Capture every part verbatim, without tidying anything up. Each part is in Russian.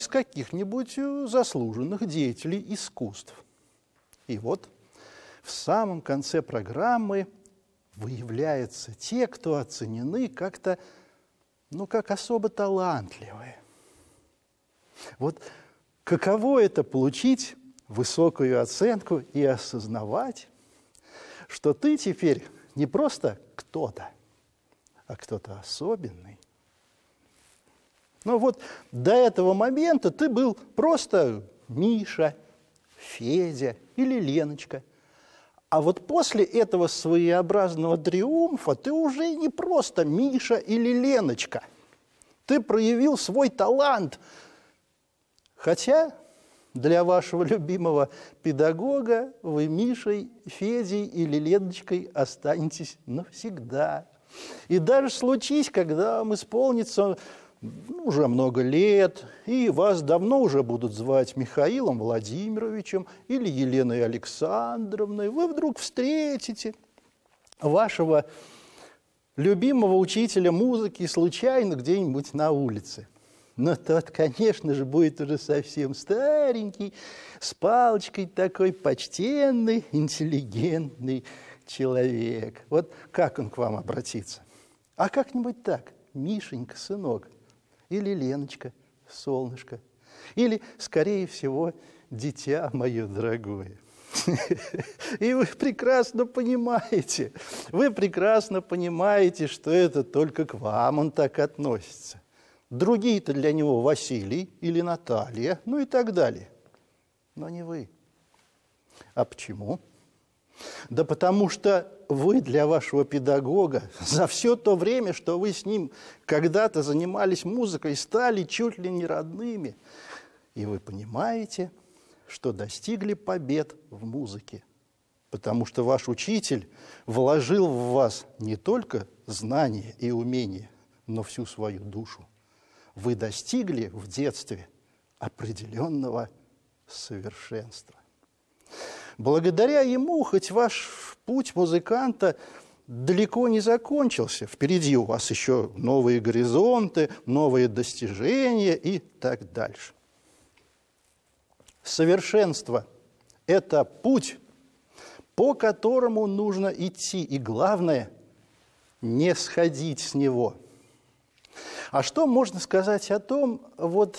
из каких-нибудь заслуженных деятелей искусств. И вот в самом конце программы выявляются те, кто оценены как-то, ну, как особо талантливые. Вот каково это получить высокую оценку и осознавать, что ты теперь не просто кто-то, а кто-то особенный. Ну вот до этого момента ты был просто Миша, Федя или Леночка. А вот после этого своеобразного триумфа ты уже не просто Миша или Леночка. Ты проявил свой талант. Хотя для вашего любимого педагога вы Мишей, Федей или Леночкой останетесь навсегда. И даже случись, когда вам исполнится ну, уже много лет, и вас давно уже будут звать Михаилом Владимировичем или Еленой Александровной, вы вдруг встретите вашего любимого учителя музыки случайно где-нибудь на улице. Но тот, конечно же, будет уже совсем старенький, с палочкой такой почтенный, интеллигентный человек. Вот как он к вам обратится? А как-нибудь так: Мишенька, сынок, или Леночка, солнышко, или, скорее всего, дитя мое дорогое. И вы прекрасно понимаете, вы прекрасно понимаете, что это только к вам он так относится. Другие-то для него Василий или Наталья, ну и так далее. Но не вы. А почему? Да потому что вы для вашего педагога за все то время, что вы с ним когда-то занимались музыкой, стали чуть ли не родными. И вы понимаете, что достигли побед в музыке. Потому что ваш учитель вложил в вас не только знания и умения, но всю свою душу. Вы достигли в детстве определенного совершенства. Благодаря ему хоть ваш путь музыканта далеко не закончился. Впереди у вас еще новые горизонты, новые достижения и так дальше. Совершенство – это путь, по которому нужно идти. И главное – не сходить с него. А что можно сказать о том, вот,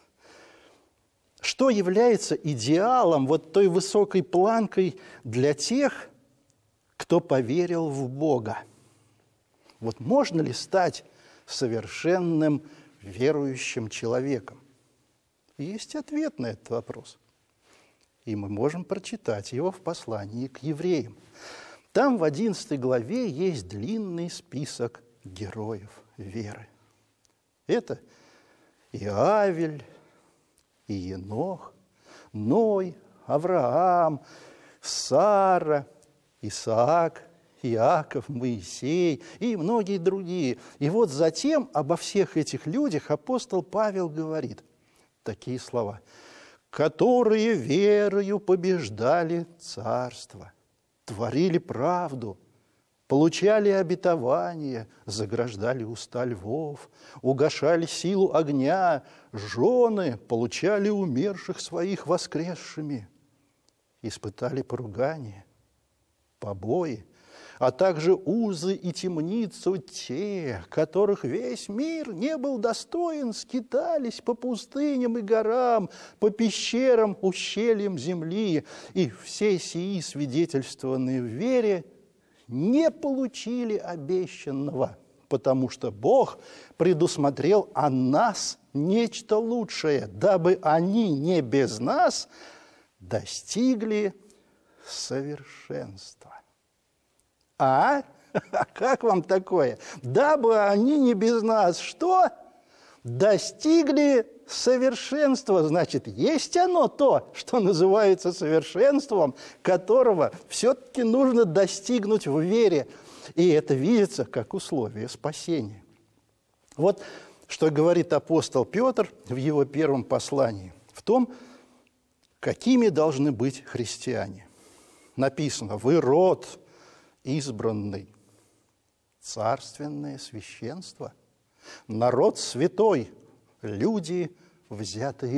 что является идеалом, вот той высокой планкой для тех, кто поверил в Бога? Вот можно ли стать совершенным верующим человеком? Есть ответ на этот вопрос. И мы можем прочитать его в послании к евреям. Там в одиннадцатой главе есть длинный список героев веры. Это и Авель, и Енох, Ной, Авраам, Сара, Исаак, Иаков, Моисей и многие другие. И вот затем обо всех этих людях апостол Павел говорит такие слова: которые верою побеждали царство, творили правду, получали обетование, заграждали уста львов, угашали силу огня, жены получали умерших своих воскресшими, испытали поругание, побои, а также узы и темницу те, которых весь мир не был достоин, скитались по пустыням и горам, по пещерам, ущельям земли, и все сии, свидетельствованные в вере, не получили обещанного, потому что Бог предусмотрел о нас нечто лучшее, дабы они не без нас достигли совершенства. А? Как вам такое? Дабы они не без нас что? Достигли совершенства. Значит, есть оно то, что называется совершенством, которого все-таки нужно достигнуть в вере. И это видится как условие спасения. Вот что говорит апостол Петр в его первом послании. В том, какими должны быть христиане. Написано: «Вы род избранный, царственное священство, народ святой, люди взятые